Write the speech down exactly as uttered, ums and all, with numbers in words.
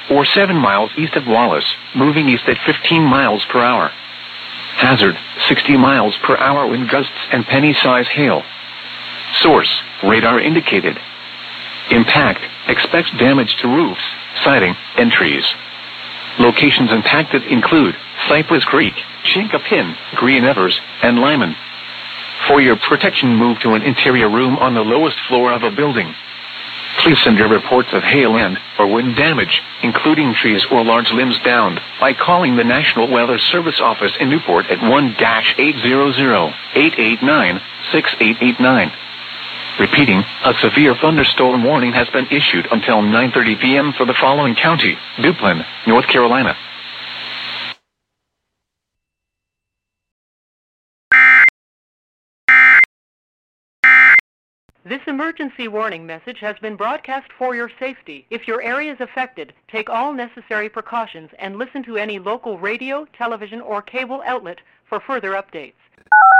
or seven miles east of Wallace, moving east at fifteen miles per hour. Hazard, sixty miles per hour wind gusts and penny-size hail. Source, radar indicated. Impact, expects damage to roofs, siding, and trees. Locations impacted include Cypress Creek, Chinkapin, Green Evers, and Lyman. For your protection, move to an interior room on the lowest floor of a building. Please send your reports of hail and or wind damage, including trees or large limbs downed, by calling the National Weather Service office in Newport at one eight hundred, eight eight nine, six eight eight nine. Repeating, a severe thunderstorm warning has been issued until nine thirty p.m. for the following county: Duplin, North Carolina. This emergency warning message has been broadcast for your safety. If your area is affected, take all necessary precautions and listen to any local radio, television, or cable outlet for further updates.